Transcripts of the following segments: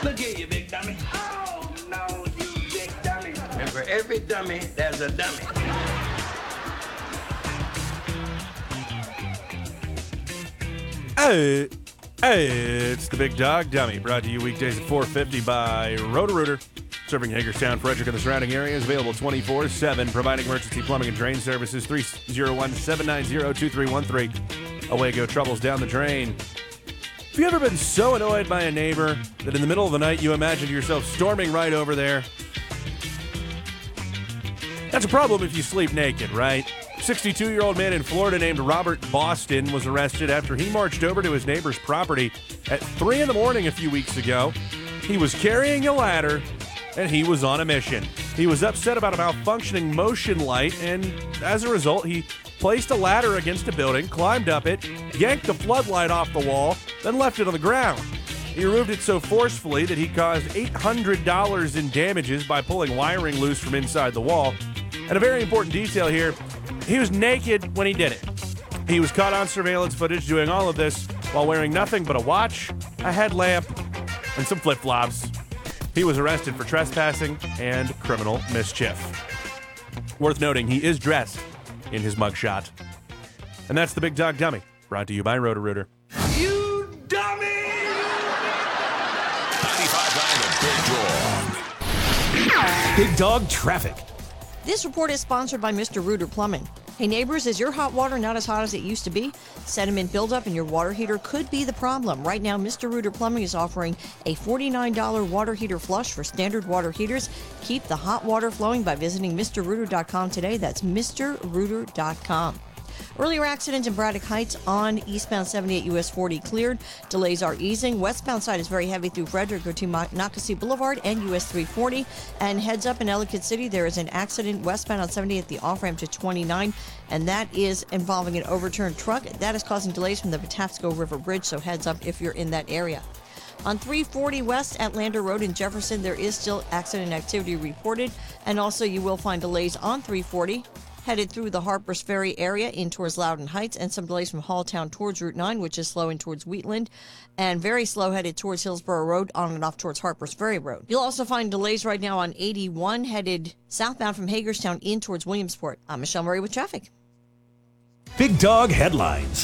Look here, you big dummy. Oh, no, you big dummy. And for every dummy, there's a dummy. Hey, it's the Big Dog Dummy, brought to you weekdays at 4:50 by Roto-Rooter. Serving Hagerstown, Frederick, and the surrounding areas. Available 24/7, providing emergency plumbing and drain services. 301-790-2313. Away go troubles down the drain. Have you ever been so annoyed by a neighbor that in the middle of the night you imagined yourself storming right over there? That's a problem if you sleep naked, right? 62-year-old man in Florida named Robert Boston was arrested after he marched over to his neighbor's property at 3 in the morning a few weeks ago. He was carrying a ladder, and he was on a mission. He was upset about a malfunctioning motion light, and as a result, he placed a ladder against a building, climbed up it, yanked the floodlight off the wall, then left it on the ground. He removed it so forcefully that he caused $800 in damages by pulling wiring loose from inside the wall. And a very important detail here, he was naked when he did it. He was caught on surveillance footage doing all of this while wearing nothing but a watch, a headlamp, and some flip-flops. He was arrested for trespassing and criminal mischief. Worth noting, he is dressed in his mugshot. And that's the Big Dog Dummy, brought to you by Roto-Rooter. You dummy! 95.9 The Big Dog. Big Dog Traffic. This report is sponsored by Mr. Rooter Plumbing. Hey neighbors, is your hot water not as hot as it used to be? Sediment buildup in your water heater could be the problem. Right now, Mr. Rooter Plumbing is offering a $49 water heater flush for standard water heaters. Keep the hot water flowing by visiting MrRooter.com today. That's MrRooter.com. Earlier accident in Braddock Heights on eastbound 78 US 40 cleared. Delays are easing. Westbound side is very heavy through Frederick to Nocatee Boulevard and US 340. And heads up in Ellicott City, there is an accident westbound on 78 at the off-ramp to 29, and that is involving an overturned truck. That is causing delays from the Patapsco River Bridge, so heads up if you're in that area. On 340 West at Lander Road in Jefferson, there is still accident activity reported, and also you will find delays on 340 headed through the Harpers Ferry area in towards Loudon Heights, and some delays from Halltown towards Route 9, which is slow in towards Wheatland, and very slow headed towards Hillsborough Road on and off towards Harpers Ferry Road. You'll also find delays right now on 81 headed southbound from Hagerstown in towards Williamsport. I'm Michelle Murray with traffic. Big Dog Headlines.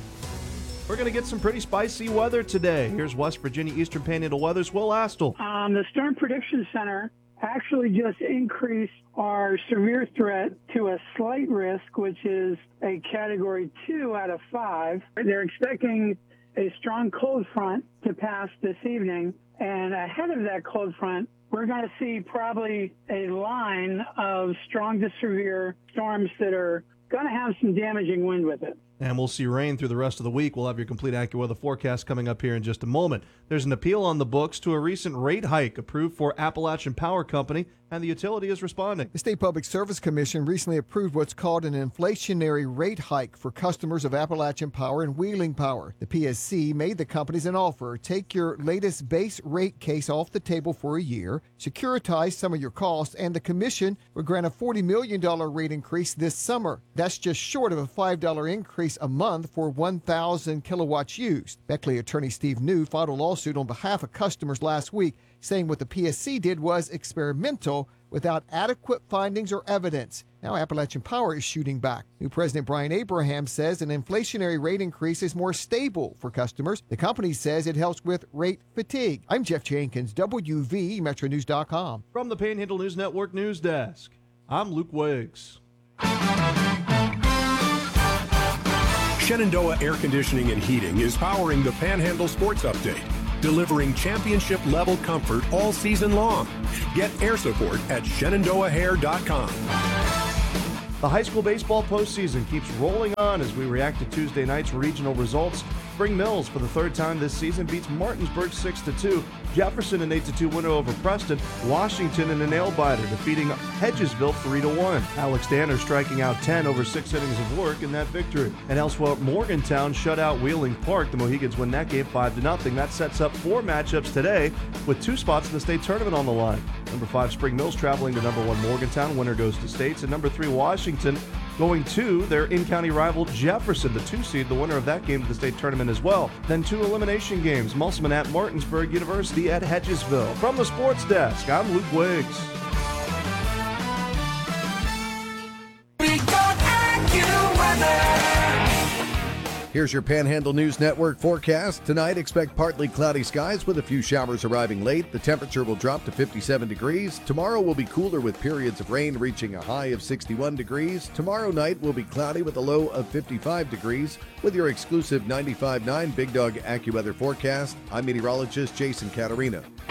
We're going to get some pretty spicy weather today. Here's West Virginia Eastern Panhandle Weather's Will Astle. The Storm Prediction Center actually just increased our severe threat to a slight risk, which is a category 2 out of 5. They're expecting a strong cold front to pass this evening, and ahead of that cold front, we're going to see probably a line of strong to severe storms that are going to have some damaging wind with it. And we'll see rain through the rest of the week. We'll have your complete AccuWeather forecast coming up here in just a moment. There's an appeal on the books to a recent rate hike approved for Appalachian Power Company, and the utility is responding. The State Public Service Commission recently approved what's called an inflationary rate hike for customers of Appalachian Power and Wheeling Power. The PSC made the companies an offer. Take your latest base rate case off the table for a year, securitize some of your costs, and the commission would grant a $40 million rate increase this summer. That's just short of a $5 increase a month for 1,000 kilowatts used. Beckley attorney Steve New filed a lawsuit on behalf of customers last week, saying what the PSC did was experimental without adequate findings or evidence. Now Appalachian Power is shooting back. New President Brian Abraham says an inflationary rate increase is more stable for customers. The company says it helps with rate fatigue. I'm Jeff Jenkins, WV MetroNews.com. From the Panhandle News Network News Desk, I'm Luke Wiggs. Shenandoah Air Conditioning and Heating is powering the Panhandle Sports Update, delivering championship-level comfort all season long. Get air support at ShenandoahAir.com. The high school baseball postseason keeps rolling on as we react to Tuesday night's regional results. Spring Mills, for the third time this season, beats Martinsburg 6-2. Jefferson an 8-2 winner over Preston. Washington in a nail-biter, defeating Hedgesville 3-1. Alex Danner striking out 10 over 6 innings of work in that victory. And elsewhere, Morgantown shut out Wheeling Park. The Mohegans win that game 5-0. That sets up 4 matchups today with 2 spots in the state tournament on the line. Number 5 Spring Mills traveling to number 1 Morgantown. Winner goes to states. And number 3 Washington going to their in-county rival Jefferson, the 2 seed, the winner of that game to the state tournament as well. Then 2 elimination games, Musselman at Martinsburg, University at Hedgesville. From the Sports Desk, I'm Luke Wiggs. Here's your Panhandle News Network forecast. Tonight, expect partly cloudy skies with a few showers arriving late. The temperature will drop to 57 degrees. Tomorrow will be cooler with periods of rain reaching a high of 61 degrees. Tomorrow night will be cloudy with a low of 55 degrees. With your exclusive 95.9 Big Dog AccuWeather forecast, I'm meteorologist Jason Caterina.